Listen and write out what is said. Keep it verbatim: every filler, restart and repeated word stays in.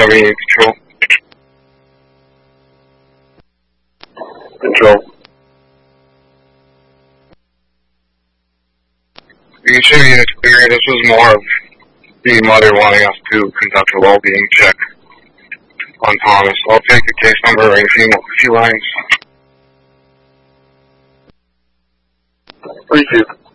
Miami in control. Control. You should be clear. This was more of the mother wanting us to conduct a well-being check on Thomas. I'll take the case number in a few, a few lines. Three two.